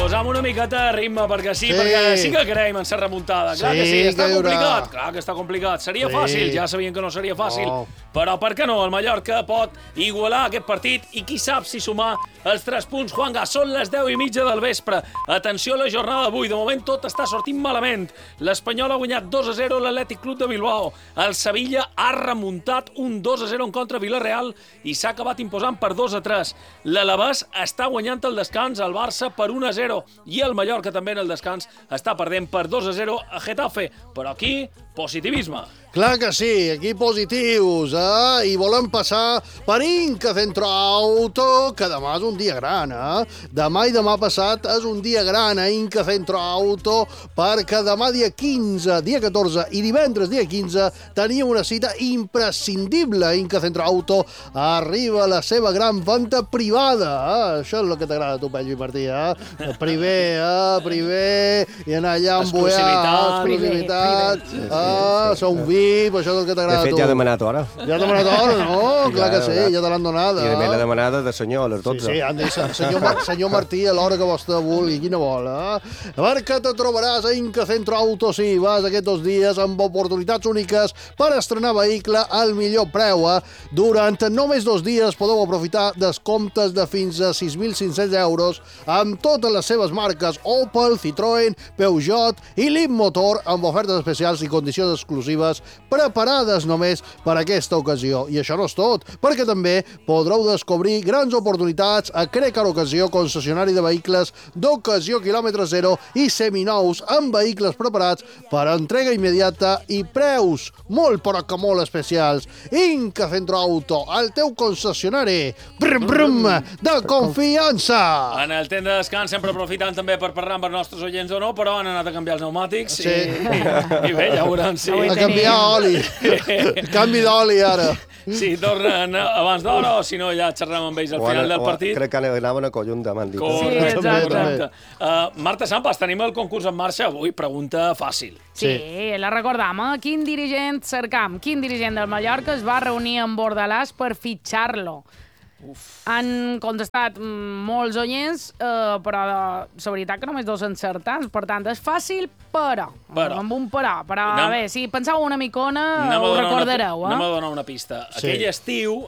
posam una miqueta de ritme, perquè perquè sí que creiem en ser remuntada. Clar que sí, està complicat. Clar que està complicat. Seria fàcil, ja sabien que no seria fàcil. Però per què no? El Mallorca pot igualar aquest partit i qui sap si sumar els 3 punts. Juanga, són les 10:30 del vespre. Atenció a la jornada d'avui. De moment tot està sortint malament. L'Espanyol ha guanyat 2-0 l'Atlètic Club de Bilbao. El Sevilla ha remuntat un 2-0 en contra Villarreal i s'ha acabat imposant per 2-3. L'Alavés està guanyant el descans al Barça per 1-0 i el Mallorca també en el descans està perdent per 2-0 a Getafe. Però aquí, positivisme. Clar que sí, aquí positius, I volem passar per Inca Centro Auto, que demà és un dia gran, Demà i demà passat és un dia gran a Inca Centro Auto, perquè demà dia 15, dia 14 i divendres dia 15 tenia una cita imprescindible a Inca Centro Auto. Arriba la seva gran venda privada, Això és el que t'agrada a tu, Pello i Martí, Primer, i anar allà amb exclusivitat, som VIP, això és el que t'agrada a tu. De fet, ja ha demanat hora. Ja ha demanat hora, no? Clar que sí, ja te l'han donada. I a més l'ha demanada de senyor, a les 12. Sí, han dit, senyor Martí, a l'hora que vostè vulgui, quina vol, Perquè te trobaràs a Inca Centro Auto, si vas aquests 2 dies amb oportunitats úniques per estrenar vehicle al millor preu, Durant només 2 dies podeu aprofitar descomptes de fins a 6.500 euros amb totes les seves marques Opel, Citroën, Peugeot i Leapmotor amb ofertes especials i condicions exclusives preparades només per aquesta ocasió. I això no és tot, perquè també podreu descobrir grans oportunitats a Crecar Ocasió, concessionari de vehicles d'ocasió quilòmetre zero i seminous amb vehicles preparats per entrega immediata i preus molt però que molt especials. Inca Centro Auto, el teu concessionari de confiança. En el temps de descans sempre aprofitant també per parlar amb els nostres oients o no, però han anat a canviar els pneumàtics i bé, ja veurem si... A canviar oli. Canvi d'oli ara. Si tornen abans d'hora o si no ja xerrem amb ells al final del partit. Crec que anaven a collonda, m'han dit. Correcte. Marta Sampas, tenim el concurs en marxa avui. Pregunta fàcil. Sí, la recordam, Quin dirigent cercam, quin dirigent del Mallorca es va reunir amb Bordalàs per fitxar-lo? Han contestat molts oients, però la veritat que només 2 encertats, per tant és fàcil, però amb un però a veure, si penseu una micona ho recordareu. Anem a donar una pista. Aquell estiu,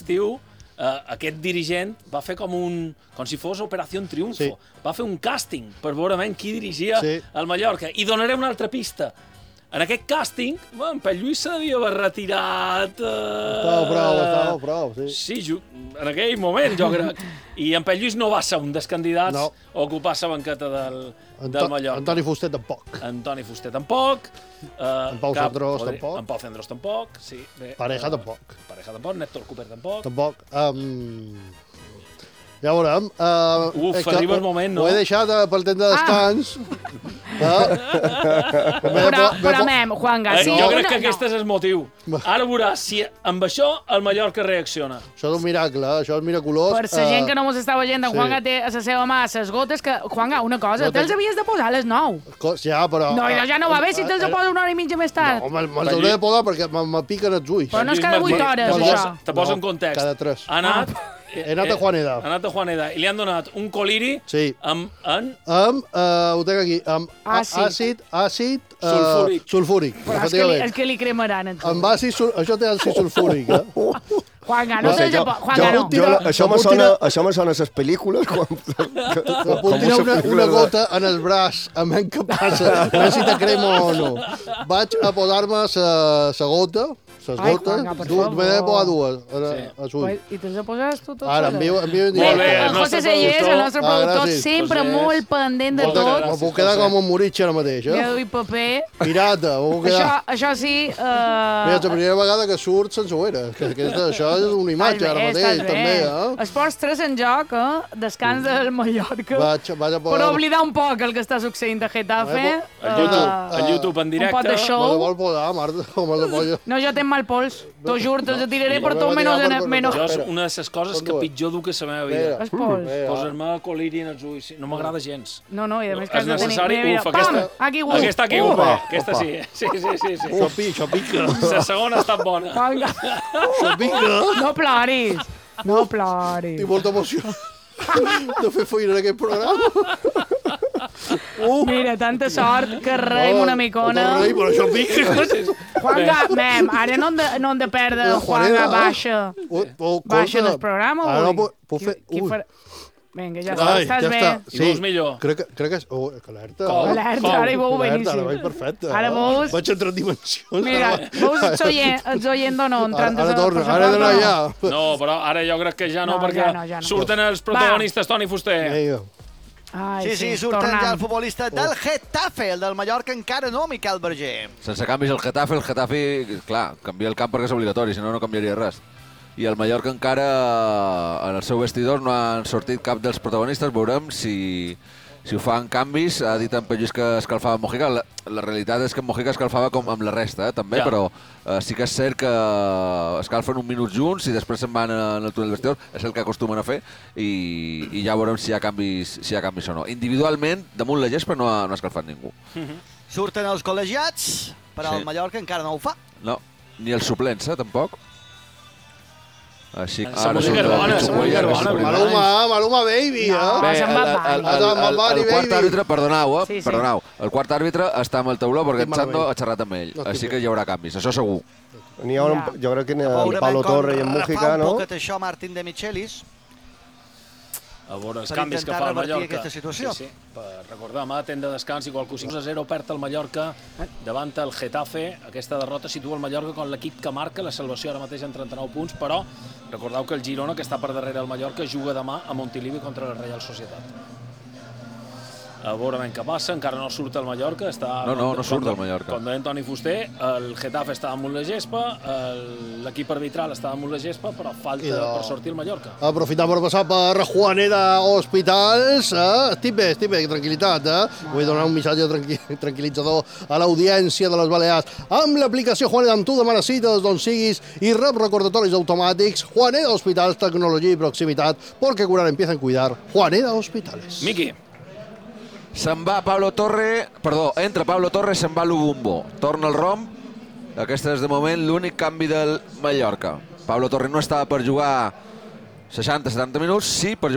aquest dirigent va fer com si fos Operació Triunfo. Va fer un càsting per veure qui dirigia el Mallorca. I donaré una altra pista. En aquest càsting, en Pep Lluís se devia haver retirat... Estava prou, sí. Sí, en aquell moment, jo crec. I en Pep Lluís no va ser un dels candidats a ocupar la banqueta del Mallorca. Antoni Fuster tampoc. Antoni Fuster tampoc. En Pau Cendrós tampoc. En Pau Cendrós tampoc, sí. Pareja tampoc. Néstor Cooper tampoc. Ja veurem. Arriba el moment, no? Ho he deixat pel temps de descans. Però Juanga, sí. Jo crec que aquest és el motiu. Ara veuràs si amb això el Mallorca reacciona. Això és un miracle, això és miraculós. Per la gent que no mos està veient, en Juanga té a la seva mà les gotes que... Juanga, una cosa, te'ls havies de posar a les 9. Ja, però... No, ja no va bé si te'ls posa una hora i mitja més tard. No, me'ls hauré de posar perquè me piquen els ulls. Però no és cada 8 hores, això. Te poso en context. Cada 3. He anat a Juaneda i li han donat un coliri amb ho tenc aquí, amb àcid sulfúric. És que li cremaran. Amb àcid, això té àcid sulfúric, Juanga, no te'ls Juanga, no. Això me sona a les pel·lícules. Puc tirar una gota en el braç, a veure què passa, a veure si te crema o no. Vaig a posar-me la gota, les gotes, m'he de posar 2. I te'ls poses tu tot? Ara, envio en José Sellers, el nostre productor, sempre molt pendent de tot. Me puc quedar com un moritxe ara mateix, Ja duia paper. Pirata, me puc quedar... Això sí... Mira, la primera vegada que surt sense uera. Això és una imatge ara mateix, també, Esports 3 en joc, descans del Mallorca. Per oblidar un poc el que està succeint a Getafe. A YouTube en directe. Un pot de show. Me vol posar, Marta, com el de pollo. No, jo tenc mal pols. T'ho juro, te'ls tiraré per tot menys... Jo és una de les coses que pitjor duc a la meva vida. És pols. Posar-me coliri en els ulls. No m'agrada gens. No, i a més que has de tenir... És necessari. Aquesta aquí, aquesta sí. Sí. Això pica. La segona ha estat bona. Això pica. No ploris. No ploris. Tinc molta emoció de fer feina en aquest programa. Mira, tanta sort que reim una micona. Rei, però això pica. Juanga, mem, ara no hem de perdre Juanga baixa. Baixa en el programa, ara ui. no puc fer... Vinga, ja està, estàs bé. Sí, veus millor. crec que és... Que alerta. Alerta, ara hi veu beníssim. Ara vaig perfecte. Ara veus... Vaig entrar en dimensions. Mira, veus ets oient o no? Ara torna, ara he d'anar ja. No, però ara jo crec que ja no, No, perquè ja no. surten els protagonistes, Toni Fuster. Vinga. Ai, Sí, surten ja el futbolista del Getafe, el del Mallorca encara no, Miquel Berger. Sense canvis el Getafe, clar, canvia el camp perquè és obligatori, si no, no canviaria res. I el Mallorca encara, en el seu vestidor, no han sortit cap dels protagonistes. Veurem si ho fan canvis. Ha dit en Pellís que escalfava Mojica. La realitat és que Mojica escalfava com amb la resta, també, Ja. però sí que és cert que escalfen un minut junts i després se'n van en el túnel vestidor. És el que acostumen a fer i ja veurem si hi ha canvis o no. Individualment, damunt la gespa no ha escalfat ningú. Surten els col·legiats, però Sí. el Mallorca encara no ho fa. No, ni els suplents, tampoc. Així, La música és bona, la música és bona. Maluma baby, No. Bé, se'n va el quart baby. àrbitre, perdoneu, Sí, sí. perdoneu, el quart àrbitre està amb el tauló perquè Estic en Sando malament. ha xerrat amb ell, No, estic així que bé. hi haurà canvis, això segur. N'hi ha jo crec que n'hi ha Veurem el Pablo com Torre i en refà Mújica, un no? poquet això Martín de Michelis. A veure els Per canvis que intentar fa el revertir Mallorca. aquesta situació. Sí, per recordar, demà temps de descans, igual que 5-0 perd el Mallorca davant el Getafe. Aquesta derrota situa el Mallorca com l'equip que marca la salvació ara mateix en 39 punts, però recordeu que el Girona, que està per darrere del Mallorca, juga demà a Montilivi contra la Real Societat. A veure ben què passa, encara no surt el Mallorca. No surt el Mallorca. Com deia Toni Fuster, el Getafe està damunt la gespa, l'equip arbitral està damunt la gespa, però falta per sortir el Mallorca. Aprofitant per passar per Juaneda Hospitals. Estic bé, tranquil·litat. Vull donar un missatge tranquil·litzador a l'audiència de les Balears. Amb l'aplicació Juaneda amb tu demanes cites d'on siguis i rep recordatoris automàtics. Juaneda Hospitals, tecnologia i proximitat, porque curar empieza en cuidar. Juaneda Hospitals. Miqui. Entra Pablo Torre, se'n va l'Ubumbo. Torna el Rom. Aquest és, de moment, l'únic canvi del Mallorca. Pablo Torre no estava per jugar 60-70 minuts, sí per jugar